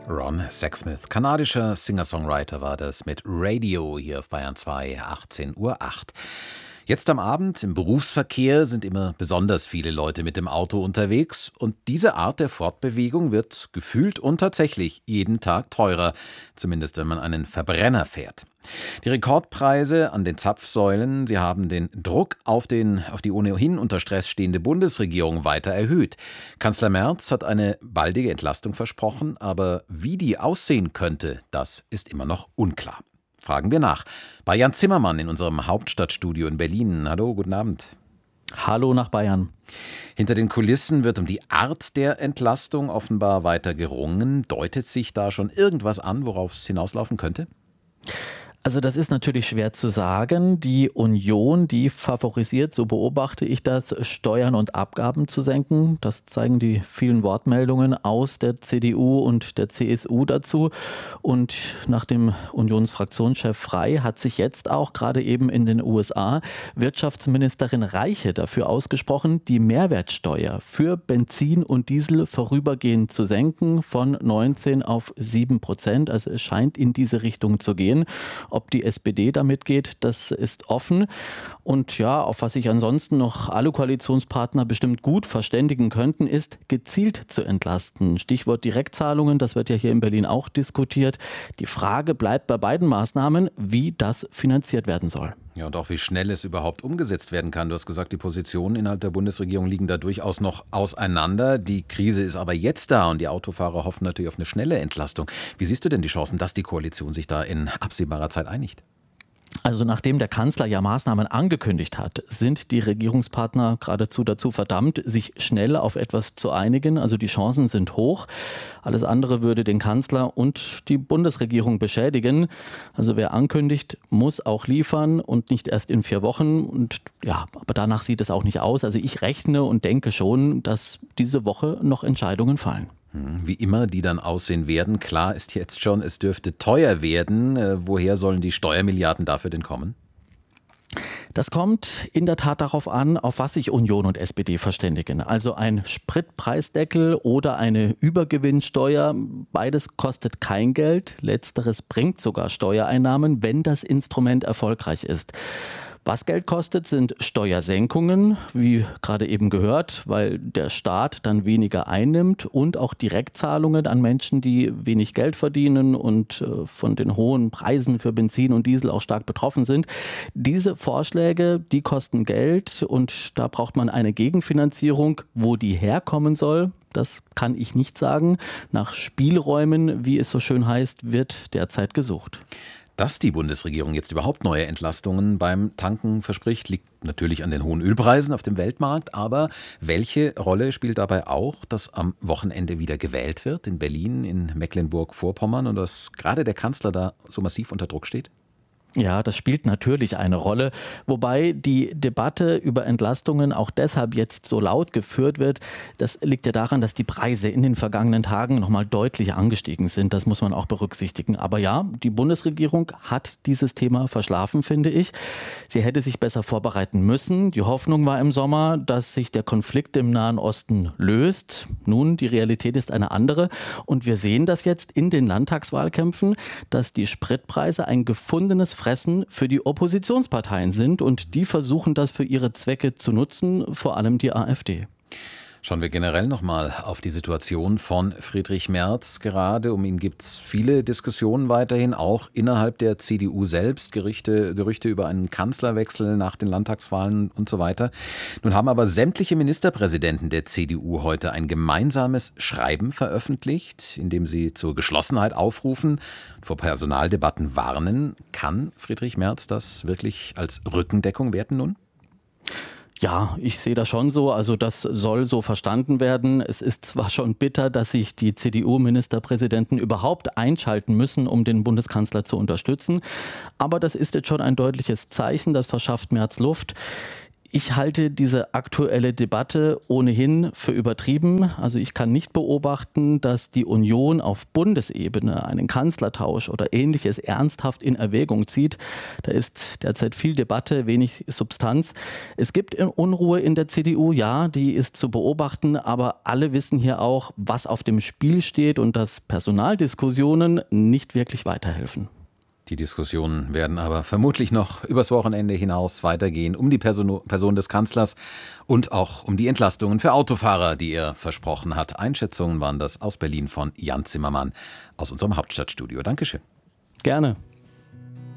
Ron Sexsmith, kanadischer Singer-Songwriter, war das mit Radio hier auf Bayern 2, 18:08 Uhr. Jetzt am Abend im Berufsverkehr sind immer besonders viele Leute mit dem Auto unterwegs und diese Art der Fortbewegung wird gefühlt und tatsächlich jeden Tag teurer, zumindest wenn man einen Verbrenner fährt. Die Rekordpreise an den Zapfsäulen, sie haben den Druck auf die ohnehin unter Stress stehende Bundesregierung weiter erhöht. Kanzler Merz hat eine baldige Entlastung versprochen, aber wie die aussehen könnte, das ist immer noch unklar. Fragen wir nach. Bei Jan Zimmermann in unserem Hauptstadtstudio in Berlin. Hallo, guten Abend. Hallo nach Bayern. Hinter den Kulissen wird um die Art der Entlastung offenbar weiter gerungen. Deutet sich da schon irgendwas an, worauf es hinauslaufen könnte? Also das ist natürlich schwer zu sagen. Die Union, die favorisiert, so beobachte ich das, Steuern und Abgaben zu senken. Das zeigen die vielen Wortmeldungen aus der CDU und der CSU dazu. Und nach dem Unionsfraktionschef Frey hat sich jetzt auch gerade eben in den USA Wirtschaftsministerin Reiche dafür ausgesprochen, die Mehrwertsteuer für Benzin und Diesel vorübergehend zu senken von 19 auf 7%. Also es scheint in diese Richtung zu gehen. Ob die SPD damit geht, das ist offen. Und ja, auf was sich ansonsten noch alle Koalitionspartner bestimmt gut verständigen könnten, ist gezielt zu entlasten. Stichwort Direktzahlungen, das wird ja hier in Berlin auch diskutiert. Die Frage bleibt bei beiden Maßnahmen, wie das finanziert werden soll. Ja, und auch wie schnell es überhaupt umgesetzt werden kann. Du hast gesagt, die Positionen innerhalb der Bundesregierung liegen da durchaus noch auseinander. Die Krise ist aber jetzt da und die Autofahrer hoffen natürlich auf eine schnelle Entlastung. Wie siehst du denn die Chancen, dass die Koalition sich da in absehbarer Zeit einigt? Also nachdem der Kanzler ja Maßnahmen angekündigt hat, sind die Regierungspartner geradezu dazu verdammt, sich schnell auf etwas zu einigen. Also die Chancen sind hoch. Alles andere würde den Kanzler und die Bundesregierung beschädigen. Also wer ankündigt, muss auch liefern und nicht erst in 4 Wochen. Und ja, aber danach sieht es auch nicht aus. Also ich rechne und denke schon, dass diese Woche noch Entscheidungen fallen. Wie immer die dann aussehen werden. Klar ist jetzt schon, es dürfte teuer werden. Woher sollen die Steuermilliarden dafür denn kommen? Das kommt in der Tat darauf an, auf was sich Union und SPD verständigen. Also ein Spritpreisdeckel oder eine Übergewinnsteuer, beides kostet kein Geld. Letzteres bringt sogar Steuereinnahmen, wenn das Instrument erfolgreich ist. Was Geld kostet, sind Steuersenkungen, wie gerade eben gehört, weil der Staat dann weniger einnimmt und auch Direktzahlungen an Menschen, die wenig Geld verdienen und von den hohen Preisen für Benzin und Diesel auch stark betroffen sind. Diese Vorschläge, die kosten Geld und da braucht man eine Gegenfinanzierung. Wo die herkommen soll, das kann ich nicht sagen. Nach Spielräumen, wie es so schön heißt, wird derzeit gesucht. Dass die Bundesregierung jetzt überhaupt neue Entlastungen beim Tanken verspricht, liegt natürlich an den hohen Ölpreisen auf dem Weltmarkt. Aber welche Rolle spielt dabei auch, dass am Wochenende wieder gewählt wird in Berlin, in Mecklenburg-Vorpommern und dass gerade der Kanzler da so massiv unter Druck steht? Ja, das spielt natürlich eine Rolle, wobei die Debatte über Entlastungen auch deshalb jetzt so laut geführt wird. Das liegt ja daran, dass die Preise in den vergangenen Tagen nochmal deutlich angestiegen sind. Das muss man auch berücksichtigen. Aber ja, die Bundesregierung hat dieses Thema verschlafen, finde ich. Sie hätte sich besser vorbereiten müssen. Die Hoffnung war im Sommer, dass sich der Konflikt im Nahen Osten löst. Nun, die Realität ist eine andere. Und wir sehen das jetzt in den Landtagswahlkämpfen, dass die Spritpreise ein gefundenes Fressen für die Oppositionsparteien sind und die versuchen das für ihre Zwecke zu nutzen, vor allem die AfD. Schauen wir generell nochmal auf die Situation von Friedrich Merz gerade. Um ihn gibt es viele Diskussionen weiterhin, auch innerhalb der CDU selbst, Gerüchte über einen Kanzlerwechsel nach den Landtagswahlen und so weiter. Nun haben aber sämtliche Ministerpräsidenten der CDU heute ein gemeinsames Schreiben veröffentlicht, in dem sie zur Geschlossenheit aufrufen, vor Personaldebatten warnen. Kann Friedrich Merz das wirklich als Rückendeckung werten nun? Ja, ich sehe das schon so. Also das soll so verstanden werden. Es ist zwar schon bitter, dass sich die CDU-Ministerpräsidenten überhaupt einschalten müssen, um den Bundeskanzler zu unterstützen. Aber das ist jetzt schon ein deutliches Zeichen. Das verschafft Merz Luft. Ich halte diese aktuelle Debatte ohnehin für übertrieben. Also ich kann nicht beobachten, dass die Union auf Bundesebene einen Kanzlertausch oder Ähnliches ernsthaft in Erwägung zieht. Da ist derzeit viel Debatte, wenig Substanz. Es gibt Unruhe in der CDU, ja, die ist zu beobachten, aber alle wissen hier auch, was auf dem Spiel steht und dass Personaldiskussionen nicht wirklich weiterhelfen. Die Diskussionen werden aber vermutlich noch übers Wochenende hinaus weitergehen um die Person des Kanzlers und auch um die Entlastungen für Autofahrer, die er versprochen hat. Einschätzungen waren das aus Berlin von Jan Zimmermann aus unserem Hauptstadtstudio. Dankeschön. Gerne.